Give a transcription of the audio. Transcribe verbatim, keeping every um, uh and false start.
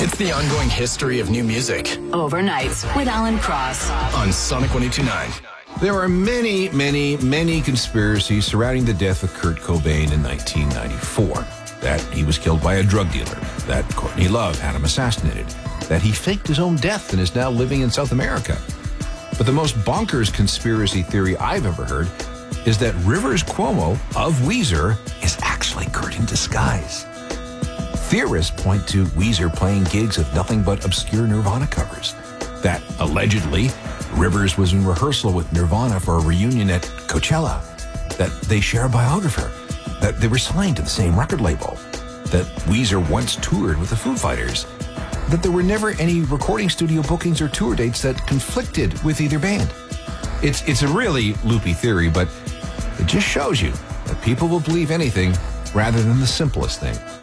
It's the ongoing history of new music. Overnights with Alan Cross. On Sonic one oh two point nine. There are many, many, many conspiracies surrounding the death of Kurt Cobain in nineteen ninety-four. That he was killed by a drug dealer. That Courtney Love had him assassinated. That he faked his own death and is now living in South America. But the most bonkers conspiracy theory I've ever heard is that Rivers Cuomo of Weezer is actually Kurt in disguise. Theorists point to Weezer playing gigs of nothing but obscure Nirvana covers. That, allegedly, Rivers was in rehearsal with Nirvana for a reunion at Coachella. That they share a biographer. That they were signed to the same record label. That Weezer once toured with the Foo Fighters. That there were never any recording studio bookings or tour dates that conflicted with either band. It's, it's a really loopy theory, but it just shows you that people will believe anything rather than the simplest thing.